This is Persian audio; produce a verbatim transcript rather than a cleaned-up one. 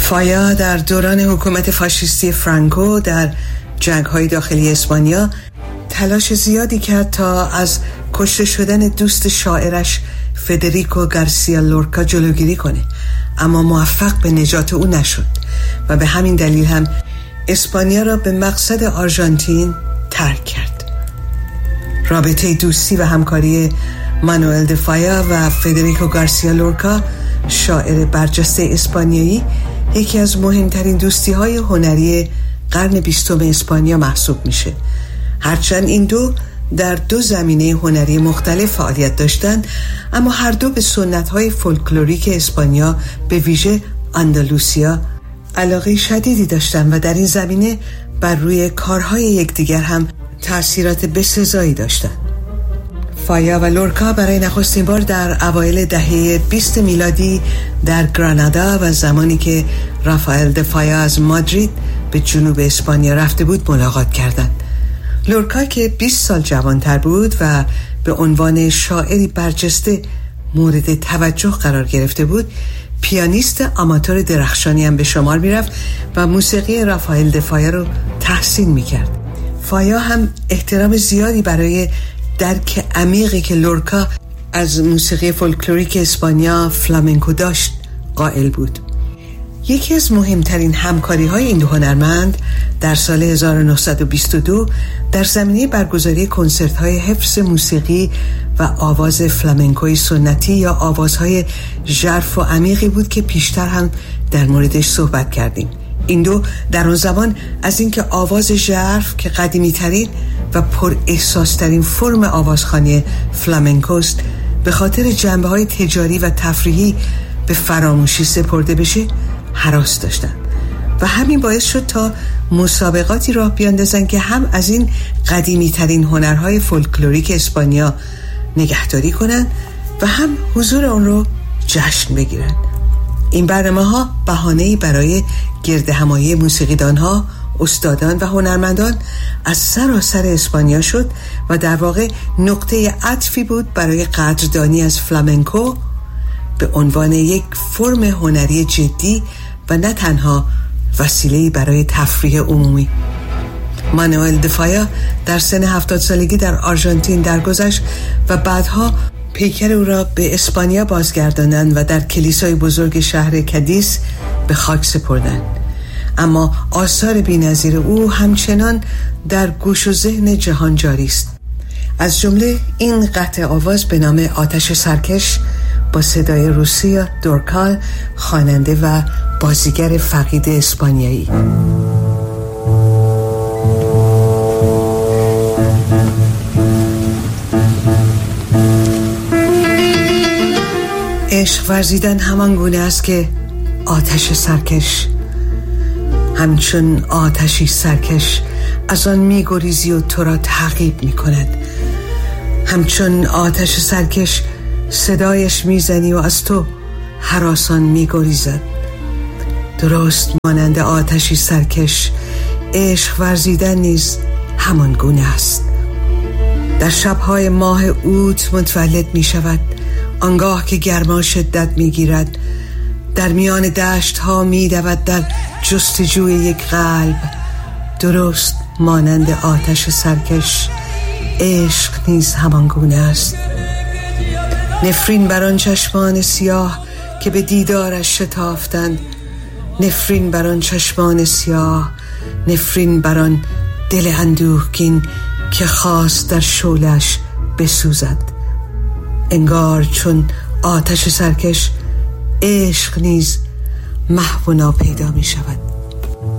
فایا در دوران حکومت فاشیستی فرانکو در جنگ‌های داخلی اسپانیا تلاش زیادی کرد تا از کشته شدن دوست شاعرش فدریکو گارسیا لورکا جلوگیری کنه، اما موفق به نجات او نشد و به همین دلیل هم اسپانیا را به مقصد آرژانتین ترک کرد. رابطه دوستی و همکاری مانوئل د فایا و فدریکو گارسیا لورکا، شاعر برجسته اسپانیایی، یکی از مهمترین دوستی‌های هنری قرن بیستم اسپانیا محسوب میشه. هرچند این دو در دو زمینه هنری مختلف فعالیت داشتند، اما هر دو به سنت‌های فولکلوریک اسپانیا، به ویژه اندلوسیا، علاقه شدیدی داشتند و در این زمینه بر روی کارهای یکدیگر هم تأثیرات بسزایی داشتند. فایا و لورکا برای نخستین بار در اوایل دهه بیست میلادی در گرانادا و زمانی که رافائل د فایا از مادرید به جنوب اسپانیا رفته بود ملاقات کردند. لورکا که بیست سال جوانتر بود و به عنوان شاعری برجسته مورد توجه قرار گرفته بود، پیانیست آماتور درخشانی هم به شمار می رفت و موسیقی رافائل د فایا رو تحسین می کرد. فایا هم احترام زیادی برای درک عمیقی که لورکا از موسیقی فولکلوریک اسپانیا فلامنکو داشت قائل بود. یکی از مهمترین همکاری های این دو هنرمند در سال هزار و نهصد و بیست و دو در زمینه برگزاری کنسرت های حفظ موسیقی و آواز فلامنکوی سنتی یا آوازهای ژرف و عمیقی بود که پیشتر هم در موردش صحبت کردیم. این دو در اون زمان از اینکه آواز ژرف که قدیمی ترین و پر احساس ترین فرم آوازخوانی فلامنکوست به خاطر جنبه های تجاری و تفریحی به فراموشی سپرده بشه هراس داشتن و همین باعث شد تا مسابقاتی راه بیاندازن که هم از این قدیمی ترین هنرهای فولکلوریک اسپانیا نگهداری کنن و هم حضور اون رو جشن بگیرن. این برنامه ها بهانه‌ای برای گرد همایی موسیقیدان ها، استادان و هنرمندان از سراسر اسپانیا شد و در واقع نقطه عطفی بود برای قدردانی از فلامنکو به عنوان یک فرم هنری جدی و نه تنها وسیله‌ای برای تفریح عمومی. مانوئل د فایا در سن هفتاد سالگی در آرژانتین درگذشت و بعدها پیکر او را به اسپانیا بازگرداندند و در کلیسای بزرگ شهر کادیس به خاک سپردند. اما آثار بی‌نظیر او همچنان در گوش و ذهن جهان جاری است. از جمله این قطعه آواز به نام آتش سرکش با صدای روسیا دورکال، خواننده و بازیگر فقید اسپانیایی. عشق ورزیدن همان گونه است که آتش سرکش، همچون آتشی سرکش از آن می گریزی و تو را تعقیب می کند. همچون آتش سرکش صدایش می زنی و از تو هراسان می گریزد. درست مانند آتشی سرکش، عشق ورزیدن نیز همان گونه است. در شبهای ماه اوت متولد می شود، آنگاه که گرما شدت می گیرد. در میان دشت ها می دود در جستجوی یک قلب. درست مانند آتش سرکش، عشق نیز همان گونه است. نفرین بر آن چشمان سیاه که به دیدارش شتافتند، نفرین بر آن چشمان سیاه، نفرین بر آن دل اندوهگین که خواست در شعله‌اش بسوزد. انگار چون آتش سرکش، عشق نیز محو و ناپیدا می شود.